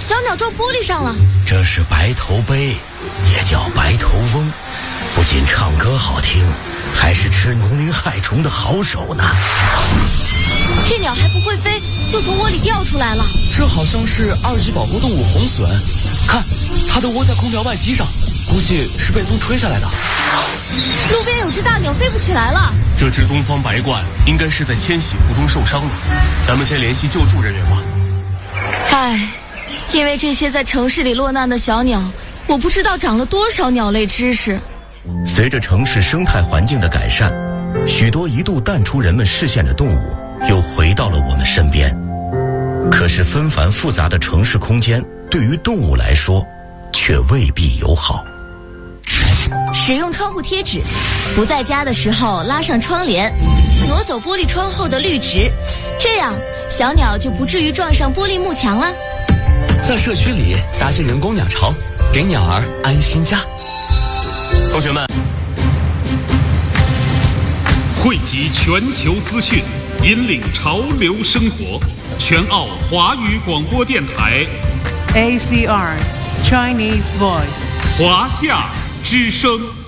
小鸟撞玻璃上了。 这是白头鹎，也叫白头翁，不仅唱歌好听，还是吃农林害虫的好手呢。 这鸟还不会飞，就从窝里掉出来了。 这好像是2级保护动物红隼，看，它都窝在空调外机上，估计是被风吹下来的。 路边有只大鸟飞不起来了。 这只东方白鹳应该是在迁徙途中受伤了，咱们先联系救助人员吧。 唉，因为这些在城市里落难的小鸟，我不知道长了多少鸟类知识。 随着城市生态环境的改善，许多一度淡出人们视线的动物又回到了我们身边。可是纷繁复杂的城市空间对于动物来说却未必友好。 使用窗户贴纸，不在家的时候拉上窗帘，挪走玻璃窗后的绿植，这样小鸟就不至于撞上玻璃幕墙了。 在社区里搭些人工鸟巢，给鸟儿安心家。 同学们， 汇集全球资讯，引领潮流生活，全澳华语广播电台 ACR Chinese Voice 华夏之声。